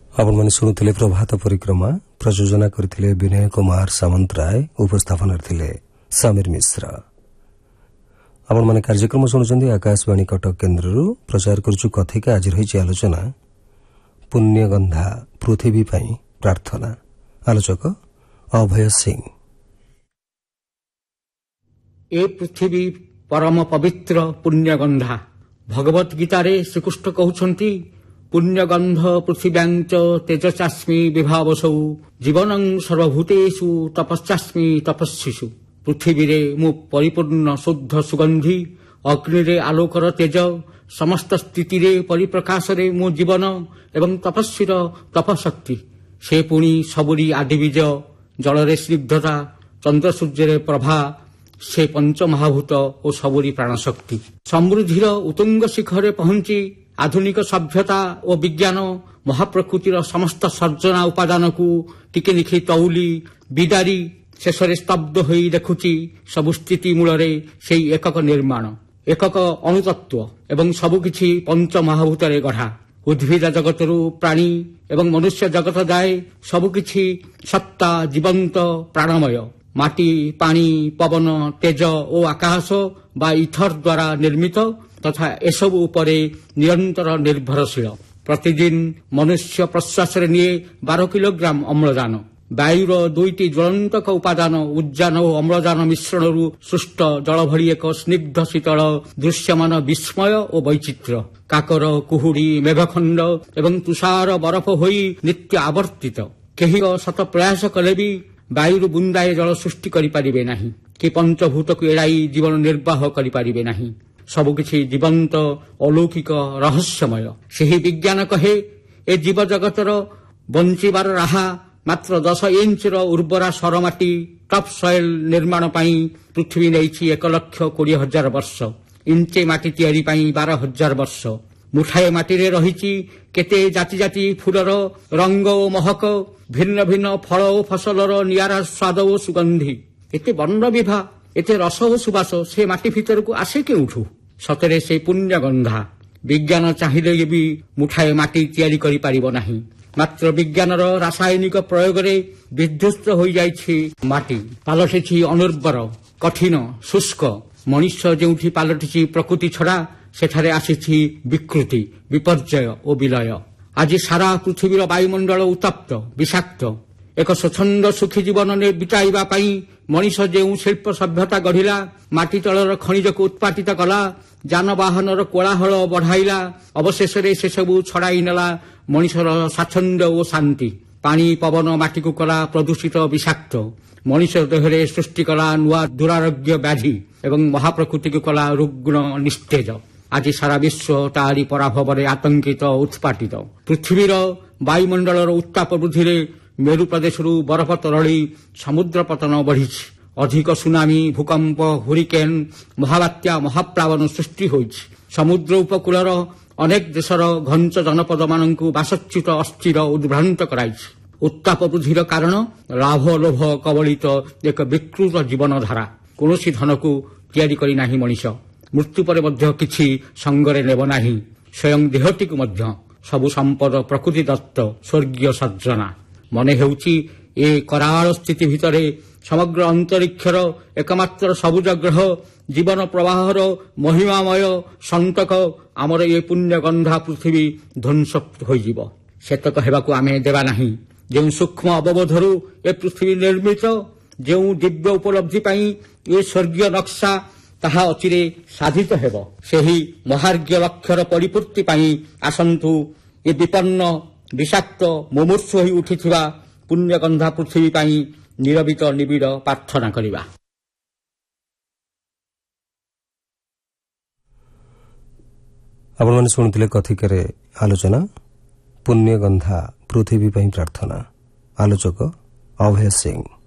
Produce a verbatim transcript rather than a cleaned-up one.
ଆପଣମାନେ ଶୁଣୁଥିଲେ ପ୍ରଭାତ ପରିକ୍ରମା। ପ୍ରଯୋଜନା କରିଥିଲେ ବିନୟ କୁମାର ସାମନ୍ତରାୟ, ଉପସ୍ଥାପନାରେ ଥିଲେ ସମୀର ମିଶ୍ର। ଆପଣମାନେ କାର୍ଯ୍ୟକ୍ରମ ଶୁଣୁଛନ୍ତି ଆକାଶବାଣୀ କଟକ କେନ୍ଦ୍ରରୁ। ପ୍ରଚାର କରୁଛୁ କଥିକା। ଆଜି ରହିଛି ଆଲୋଚନା ପୁଣ୍ୟଗନ୍ଧା ପୃଥିବୀ ପାଇଁ ପ୍ରାର୍ଥନା। ଆଲୋଚକ ଅଭୟ ସିଂ। ଏ ପୃଥିବୀ ପରମ ପବିତ୍ର ପୁଣ୍ୟଗନ୍ଧା। ଭଗବତ ଗୀତାରେ ଶ୍ରୀକୃଷ୍ଣ କହୁଛନ୍ତି, ପୁଣ୍ୟଗନ୍ଧ ପୃଥିବ୍ୟାଞ୍ଚ ତେଜଚାସ୍ମି ବିଭାବସୌ ଜୀବନଂ ସର୍ବଭୂତେଷୁ ତପସ୍ୟାସ୍ମି ତପସ୍ୱୀଷୁ। ପୃଥିବୀରେ ମୁଁ ପରିପୂର୍ଣ୍ଣ ଶୁଦ୍ଧ ସୁଗନ୍ଧି, ଅଗ୍ନିରେ ଆଲୋକର ତେଜ, ସମସ୍ତ ସ୍ଥିତିରେ ପରିପ୍ରକାଶରେ ମୋ ଜୀବନ ଏବଂ ତପସ୍ୱୀର ତପଶକ୍ତି। ସେ ପୁଣି ସବୁରି ଆଦିବୀଜ, ଜଳରେ ସ୍ନିଗ୍ଧତା, ଚନ୍ଦ୍ରସୂର୍ଯ୍ୟରେ ପ୍ରଭା। ସେ ପଞ୍ଚମହାଭୂତ ଓ ସବୁରି ପ୍ରାଣଶକ୍ତି। ସମୃଦ୍ଧିର ଉତ୍ତୁଙ୍ଗ ଶିଖରରେ ପହଞ୍ଚି ଆଧୁନିକ ସଭ୍ୟତା ଓ ବିଜ୍ଞାନ ମହାପ୍ରକୃତିର ସମସ୍ତ ସର୍ଜନା ଉପାଦାନକୁ ଟିକେ ନିଖି ତଉଲି ବିଦାରି ଶେଷରେ ସ୍ତବ୍ଧ ହୋଇ ଦେଖୁଛି ସବୁ ସ୍ଥିତି ମୂଳରେ ସେହି ଏକକ ନିର୍ମାଣ, ଏକକ ଅଣୁତତ୍ତ୍ୱ ଏବଂ ସବୁକିଛି ପଞ୍ଚମହାଭୂତରେ ଗଢ଼ା। ଉଦ୍ଭିଦ ଜଗତରୁ ପ୍ରାଣୀ ଏବଂ ମନୁଷ୍ୟ ଜଗତ ଯାଏ ସବୁକିଛି ସତ୍ତା, ଜୀବନ୍ତ, ପ୍ରାଣମୟ। ମାଟି, ପାଣି, ପବନ, ତେଜ ଓ ଆକାଶ ବା ଇଥର ଦ୍ୱାରା ନିର୍ମିତ ତଥା ଏସବୁ ଉପରେ ନିରନ୍ତର ନିର୍ଭରଶୀଳ। ପ୍ରତିଦିନ ମନୁଷ୍ୟ ପ୍ରଶ୍ୱାସରେ ନିଏ ବାର କିଲୋଗ୍ରାମ ଅମ୍ଳଜାନ। ବାୟୁର ଦୁଇଟି ଜ୍ୱଳନ୍ତକ ଉପାଦାନ ଉଦ୍ଜାନ ଓ ଅମ୍ଳଜାନ ମିଶ୍ରଣରୁ ସୃଷ୍ଟ ଜଳ ଭଳି ଏକ ସ୍ନିଗ୍ଧ ଶୀତଳ ଦୃଶ୍ୟମାନ ବିସ୍ମୟ ଓ ବୈଚିତ୍ର୍ୟ। କାକର, କୁହୁଡ଼ି, ମେଘଖଣ୍ଡ ଏବଂ ତୁଷାର ବରଫ ହୋଇ ନିତ୍ୟ ଆବର୍ତ୍ତିତ। କେହି ଶତ ପ୍ରୟାସ କଲେ ବି ବାୟୁରୁ ବୁନ୍ଦାଏ ଜଳ ସୃଷ୍ଟି କରିପାରିବେ ନାହିଁ କି ପଞ୍ଚଭୂତକୁ ଏଡ଼ାଇ ଜୀବନ ନିର୍ବାହ କରିପାରିବେ ନାହିଁ। ସବୁକିଛି ଜୀବନ୍ତ, ଅଲୌକିକ, ରହସ୍ୟମୟ। ସେହି ବିଜ୍ଞାନ କହେ, ଏ ଜୀବଜଗତର ବଞ୍ଚିବାର ରାହା ମାତ୍ର ଦଶ ଇଞ୍ଚର ଉର୍ବରା ସରମାଟି ଟପ୍ ସଏଲ୍ ନିର୍ମାଣ ପାଇଁ ପୃଥିବୀ ନେଇଛି ଏକ ଲକ୍ଷ କୋଡ଼ିଏ ହଜାର ବର୍ଷ। ଇଞ୍ଚେ ମାଟି ତିଆରି ପାଇଁ ବାର ହଜାର ବର୍ଷ। ମୁଠାଏ ମାଟିରେ ରହିଛି କେତେ ଜାତି ଜାତି ଫୁଲର ରଙ୍ଗ ଓ ମହକ, ଭିନ୍ନ ଭିନ୍ନ ଫଳ ଓ ଫସଲର ନିଆରା ସ୍ୱାଦ ଓ ସୁଗନ୍ଧି। ଏତେ ବର୍ଣ୍ଣ ବିଭା, ଏତେ ରସ ଓ ସୁବାସ ସେ ମାଟି ଭିତରକୁ ଆସେ କେଉଁଠୁ? ସତରେ ସେ ପୁଣ୍ୟଗନ୍ଧା। ବିଜ୍ଞାନ ଚାହିଁଲେ ବି ମୁଠାଏ ମାଟି ତିଆରି କରିପାରିବ ନାହିଁ। ମାତ୍ର ବିଜ୍ଞାନର ରାସାୟନିକ ପ୍ରୟୋଗରେ ବିଧ୍ୱସ୍ତ ହୋଇଯାଇଛି ମାଟି, ପାଲଟିଛି ଅନୁର୍ବର, କଠିନ, ଶୁଷ୍କ। ମଣିଷ ଯେଉଁଠି ପାଲଟିଛି ପ୍ରକୃତି ଛଡ଼ା, ସେଠାରେ ଆସିଛି ବିକୃତି, ବିପର୍ଯ୍ୟୟ ଓ ବିଲୟ। ଆଜି ସାରା ପୃଥିବୀର ବାୟୁମଣ୍ଡଳ ଉତ୍ତପ୍ତ, ବିଷାକ୍ତ। ଏକ ସ୍ୱଚ୍ଛନ୍ଦ ସୁଖୀ ଜୀବନ ବିତାଇବା ପାଇଁ ମଣିଷ ଯେଉଁ ଶିଳ୍ପ ସଭ୍ୟତା ଗଢ଼ିଲା, ମାଟି ତଳର ଖଣିଜକୁ ଉତ୍ପାଟିତ କଲା, ଯାନବାହନର କୋଳାହଳ ବଢ଼ାଇଲା, ଅବଶେଷରେ ସେସବୁ ଛଡ଼ାଇ ନେଲା ମଣିଷର ସ୍ୱାଚ୍ଛନ୍ଦ୍ୟ ଓ ଶାନ୍ତି। ପାଣି, ପବନ, ମାଟିକୁ କଲା ପ୍ରଦୂଷିତ, ବିଷାକ୍ତ। ମଣିଷ ଦେହରେ ସୃଷ୍ଟି କଲା ନୂଆ ଦୁରାରୋଗ୍ୟ ବ୍ୟାଧି ଏବଂ ମହାପ୍ରକୃତିକୁ କଲା ରୁଗ୍ଣ, ନିସ୍ତେଜ। ଆଜି ସାରା ବିଶ୍ୱ ତାରି ପରାଭବରେ ଆତଙ୍କିତ, ଉତ୍ପାଟିତ। ପୃଥିବୀର ବାୟୁମଣ୍ଡଳର ଉତ୍ତାପ ବୃଦ୍ଧିରେ ମେରୁ ପ୍ରଦେଶରୁ ବରଫ ତରଳି ସମୁଦ୍ର ପତନ ବଢ଼ିଛି। ଅଧିକ ସୁନାମି, ଭୂକମ୍ପ, ହୁରିକେନ୍, ମହାବାତ୍ୟା, ମହାପ୍ଲାବନ ସୃଷ୍ଟି ହୋଇଛି। ସମୁଦ୍ର ଉପକୂଳର ଅନେକ ଦେଶର ଘଞ୍ଚ ଜନପଦମାନଙ୍କୁ ବାସଚ୍ୟୁତ, ଅସ୍ଥିର, ଉଦ୍ଭ୍ରାନ୍ତ କରାଇଛି। ଉତ୍ତାପ ବୃଦ୍ଧିର କାରଣ ଲାଭ ଲୋଭ କବଳିତ ଏକ ବିକୃତ ଜୀବନଧାରା। କୌଣସି ଧନକୁ ତିଆରି କରି ନାହିଁ ମଣିଷ। ମୃତ୍ୟୁ ପରେ ମଧ୍ୟ କିଛି ସଙ୍ଗରେ ନେବ ନାହିଁ, ସ୍ୱୟଂ ଦେହଟିକୁ ମଧ୍ୟ। ସବୁ ସମ୍ପଦ ପ୍ରକୃତି ଦତ୍ତ, ସ୍ୱର୍ଗୀୟ ସର୍ଜନା। ମନେ ହେଉଛି ଏ କରାଳ ସ୍ଥିତି ଭିତରେ ସମଗ୍ର ଅନ୍ତରୀକ୍ଷର ଏକମାତ୍ର ସବୁଜ ଗ୍ରହ, ଜୀବନ ପ୍ରବାହର ମହିମାମୟ ସନ୍ତକ ଆମର ଏ ପୁଣ୍ୟଗନ୍ଧା ପୃଥିବୀ ଧ୍ୱଂସ ହୋଇଯିବ। ସେତକ ହେବାକୁ ଆମେ ଦେବା ନାହିଁ। ଯେଉଁ ସୂକ୍ଷ୍ମ ଅବବୋଧରୁ ଏ ପୃଥିବୀ ନିର୍ମିତ, ଯେଉଁ ଦିବ୍ୟ ଉପଲବ୍ଧି ପାଇଁ ଏ ସ୍ୱର୍ଗୀୟ ନକ୍ସା, ତାହା ଅଚିରେ ସାଧିତ ହେବ। ସେହି ମହାର୍ଘ୍ୟ ଲକ୍ଷ୍ୟର ପରିପୂର୍ତ୍ତି ପାଇଁ ଆସନ୍ତୁ ଏ ବିପନ୍ନ, ବିଷାକ୍ତ, ମୁମୂର୍ଷୁ ହୋଇ ଉଠିଥିବା ପୁଣ୍ୟଗନ୍ଧା ପୃଥିବୀ ପାଇଁ ନିରବିତ ନିବିଡ଼ ପ୍ରାର୍ଥନା କରିବା। ଆପଣମାନେ ଶୁଣୁଥିଲେ କଥିକାରେ ଆଲୋଚନା ପୁଣ୍ୟଗନ୍ଧା ପୃଥିବୀ ପାଇଁ ପ୍ରାର୍ଥନା। ଆଲୋଚକ ଅଭୟ ସିଂ।